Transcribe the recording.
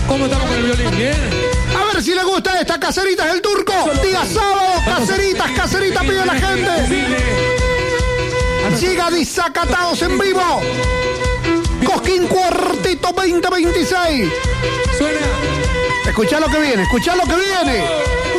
¿Cómo estamos con el violín? ¿Bien? A ver si le gusta esta. Caseritas del Turco. Día sábado. Caseritas, pide la gente. Llega Desacatados en vivo. Cosquín Cuarteto 2026. Suena. Escuchá lo que viene.